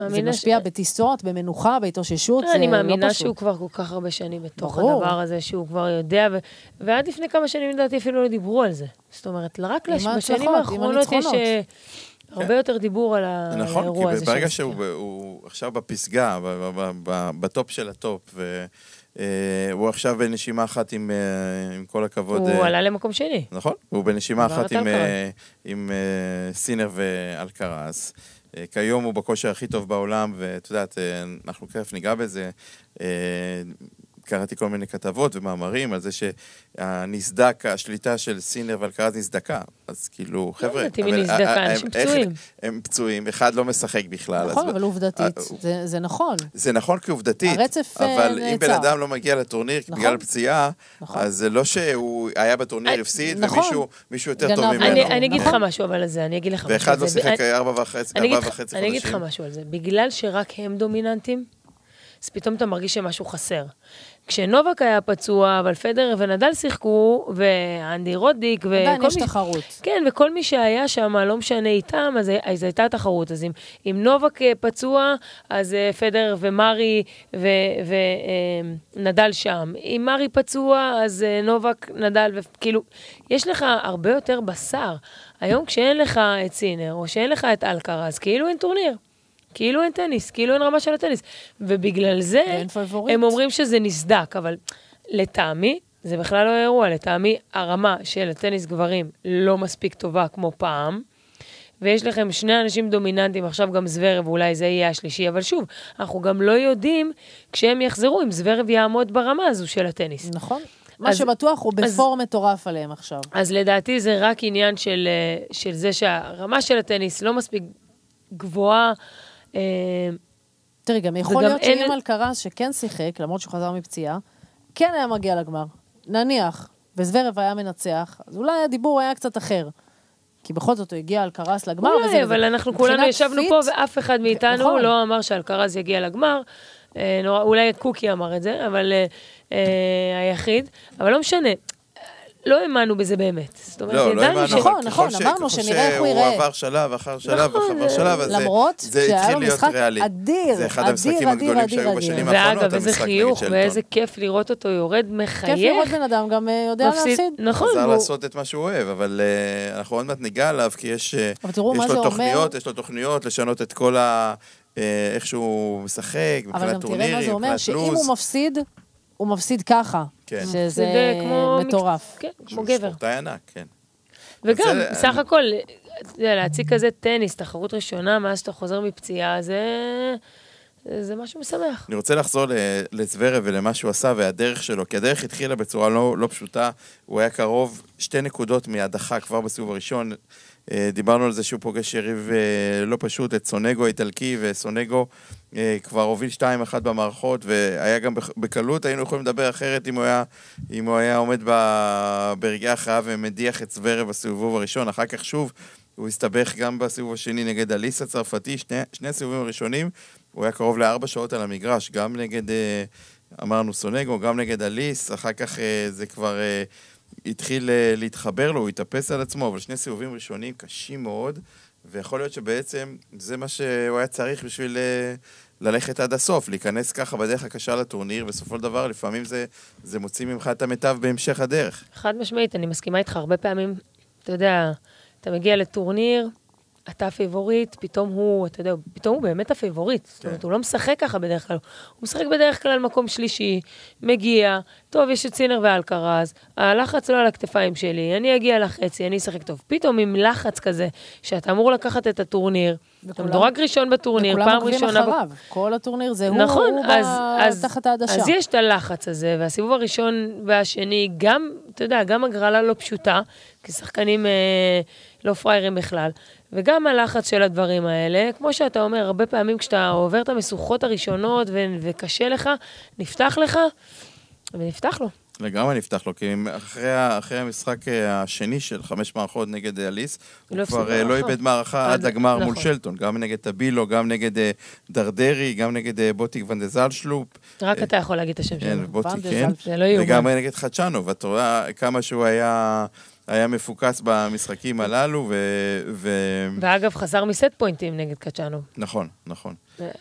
זה משפיע בטיסות, במנוחה, בהתאוששות. אני מאמינה שהוא כבר כל כך הרבה שנים בתוך הדבר הזה, שהוא כבר יודע, ועד לפני כמה שנים לדעתי אפילו לא דיברו על זה. זאת אומרת, רק בשנים האחרונות יש הרבה יותר דיבור על האירוע הזה. נכון, כי ברגע שהוא עכשיו בפסגה, בטופ של הטופ, הוא עכשיו בנשימה אחת עם כל הכבוד. הוא עלה למקום שני. נכון, הוא בנשימה אחת עם סינר ואלקרז. כיום הוא בכושר הכי טוב בעולם, ואת יודעת, אנחנו כיף ניגע בזה. קראתי כל מיני כתבות ומאמרים על זה שהנסדק, השליטה של סינר ואלקרז נסדקה. אז כאילו, חבר'ה, אנשים פצועים. הם פצועים, אחד לא משחק בכלל. נכון, אבל עובדתית, זה נכון. זה נכון כעובדתית, אבל אם בן אדם לא מגיע לטורניר בגלל פציעה, אז זה לא שהוא היה בטורניר הפסיד, ומישהו יותר טוב ממנו. אני אגיד לך משהו אבל על זה, אני אגיד לך משהו. ואחד לא שיחק 4.5 חודשים. אני אגיד לך משהו על זה. בגלל שרק הם דומיננטים, אז פתאום אתה מרגיש שמשהו חסר. כשנובק היה פצוע, אבל פדרר ונדל שיחקו, ואנדי רודיק, עדיין יש תחרות. כן, וכל מי שהיה שם, לא משנה איתם, אז הייתה תחרות. אז אם נובק פצוע, אז פדרר ומרי ונדל שם. אם מרי פצוע, אז נובק, נדל, וכאילו, יש לך הרבה יותר בשר. היום כשאין לך את סינר, או שאין לך את אלקרז, כאילו אין טורניר. כאילו אין טניס, כאילו אין רמה של הטניס. ובגלל זה, הם אומרים שזה נסדק, אבל לטעמי, זה בכלל לא אירוע, לטעמי, הרמה של הטניס גברים לא מספיק טובה כמו פעם, ויש לכם שני אנשים דומיננטים, עכשיו גם זוורב, ואולי זה יהיה השלישי, אבל שוב, אנחנו גם לא יודעים, כשהם יחזרו, אם זוורב יעמוד ברמה הזו של הטניס. נכון. מה שבטוח הוא בפור מטורף עליהם עכשיו. אז לדעתי זה רק עניין של זה שהרמה של הטניס לא מספיק גבוהה, תראי, גם יכול להיות שאם אלקרז שכן שיחק, למרות שהוא חזר מפציעה, כן היה מגיע לגמר. נניח, וזוורב היה מנצח, אז אולי הדיבור היה קצת אחר. כי בכל זאת הוא הגיע אלקרז לגמר. אולי, אבל אנחנו כולנו ישבנו פה, ואף אחד מאיתנו לא אמר שאלקרז יגיע לגמר. אולי קוקי אמר את זה, אבל היחיד. אבל לא משנה. לא האמנו בזה באמת. לא האמנו, נכון, אמרנו שנראה איך הוא יראה. הוא עבר שלב אחר שלב אחר שלב, למרות שהיה לו משחק אדיר, זה אחד המשחקים הגדולים שהיו בשנים האחרונות. ואגב, איזה חיוך ואיזה כיף לראות אותו יורד מחייך. כיף לראות בן אדם, גם יודע להפסיד. נכון. חזר לעשות את מה שהוא אוהב, אבל אנחנו עוד מעט ניגע עליו, כי יש לו תוכניות לשנות את כל איך שהוא משחק, מבחינת טורנירים, אבל גם תראה מה זה אומר, שאם הוא מפסיד, הוא מפסיד ככה, שזה מטורף. כן, כמו גבר. ספורטאי ענק, כן. וגם, בסך הכל, להציג כזה טניס, תחרות ראשונה, מאז שאתה חוזר מפציעה, זה משהו משמח. אני רוצה לחזור לזוורב ולמה שהוא עשה, והדרך שלו, כי הדרך התחילה בצורה לא פשוטה, הוא היה קרוב 2 נקודות מהדחה כבר בסיבוב הראשון, דיברנו על זה שהוא פוגש יריב לא פשוט, את סונגו האיטלקי, וסונגו כבר הוביל 2-1 במערכות, והיה גם בקלות, היינו יכולים לדבר אחרת אם הוא היה עומד ברגעי ההכרעה ומדיח את זוורב בסיבוב הראשון, אחר כך שוב הוא הסתבך גם בסיבוב השני נגד אליס הצרפתי, שני הסיבובים הראשונים, הוא היה קרוב ל4 שעות על המגרש, גם נגד, אמרנו סונגו, גם נגד אליס, אחר כך זה כבר התחיל להתחבר לו, הוא התאפס על עצמו, אבל 2 סיבובים ראשונים קשים מאוד, ויכול להיות שבעצם זה מה שהוא היה צריך בשביל ללכת עד הסוף, להיכנס ככה בדרך הקשה לטורניר, בסופו של דבר לפעמים זה מוציא ממך את המיטב בהמשך הדרך. חד משמעית, אני מסכימה איתך הרבה פעמים, אתה יודע, אתה מגיע לטורניר, אתה הפייבוריט, פתאום הוא באמת הפייבוריט. זאת אומרת, הוא לא משחק ככה בדרך כלל. הוא משחק בדרך כלל מקום שלישי, מגיע, טוב, יש את סינר ואלקרז, הלחץ לא על הכתפיים שלי, אני אגיע לחצי, אני אשחק טוב. פתאום עם לחץ כזה, שאתה אמור לקחת את הטורניר, אתה מדורג ראשון בטורניר, פעם ראשונה. וכולם עוקבים אחריו, כל הטורניר זה הוא תחת העדשה. אז יש את הלחץ הזה, והסיבוב הראשון והשני, גם, אתה יודע, גם הגרלה לא פשוטה, כי שחקנים לא פריירים בכלל. וגם הלחץ של הדברים האלה, כמו שאתה אומר, הרבה פעמים כשאתה עובר את המסוכות הראשונות וקשה לך, נפתח לך, ונפתח לו. לגמרי נפתח לו, כי אחרי המשחק השני של 5 מערכות נגד אליס, הוא כבר לא איבד מערכה עד הגמר מול שלטון, גם נגד טבילו, גם נגד דרדרי, גם נגד בוטיק ונדזלשלופ. רק אתה יכול להגיד את השם שלו. בוטיק, כן. וגם נגד חדשנו, ואתה רואה כמה שהוא היה היה מפוקס במשחקים הללו, ואגב, חזר מסט פוינטים נגד קצ'אנו. נכון, נכון.